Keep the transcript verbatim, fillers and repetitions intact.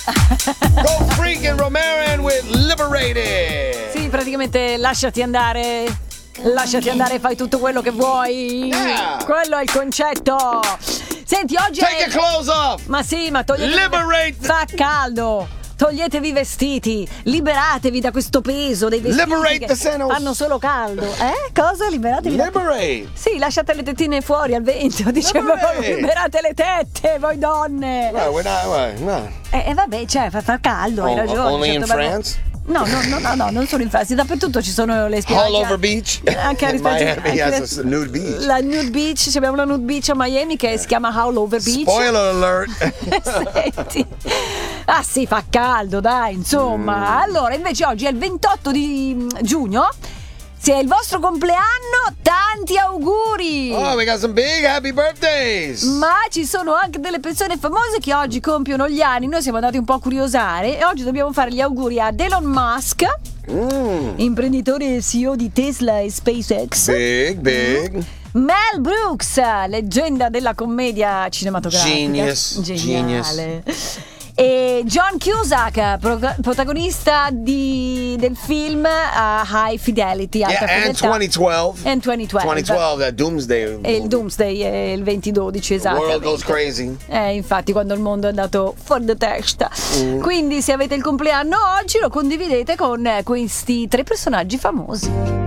Go freaking Romarin with Liberated. Sì, praticamente lasciati andare. Lasciati andare, fai tutto quello che vuoi. Yeah. Quello è il concetto. Senti, oggi Take è... your clothes off. Ma sì, ma toglietevi... Liberate. Fa caldo. Toglietevi i vestiti, liberatevi da questo peso dei vestiti. Liberate che the senos. fanno solo caldo. Eh? Cosa? Liberatevi Liberate. da... Sì, lasciate le tettine fuori al vento. Dicevo, Liberate. liberate le tette, voi donne. No, we're not. Uh, no. E eh, eh, vabbè, cioè, fa, fa caldo, hai O- ragione. only certo, in vabbè. France? No, no, no, no, no, non solo in Francia, dappertutto ci sono le spiagge. All over beach. Anche a In rispetto- Miami anche has a nude beach. La nude beach, abbiamo una nude beach a Miami che si chiama All Over Beach. Spoiler alert. Senti. Ah sì, fa caldo, dai, insomma. Mm. Allora, invece oggi è il ventotto di giugno. Se è il vostro compleanno, tanti auguri! Oh, we got some big happy birthdays. Ma ci sono anche delle persone famose che oggi compiono gli anni. Noi siamo andati un po' a curiosare e oggi dobbiamo fare gli auguri ad Elon Musk, Mm. imprenditore e C E O di Tesla e SpaceX. Big, big. Mel Brooks, leggenda della commedia cinematografica. Genius, Geniale. E John Cusack, pro- protagonista di, del film uh, High Fidelity, Alta Yeah, and Fedeltà. twenty twelve. And twenty twelve. twenty twelve, that Doomsday. E il Doomsday è il duemiladodici, The esatto. world goes crazy. Eh, infatti, quando il mondo è andato fuori di testa. Mm. Quindi, se avete il compleanno oggi, lo condividete con questi tre personaggi famosi.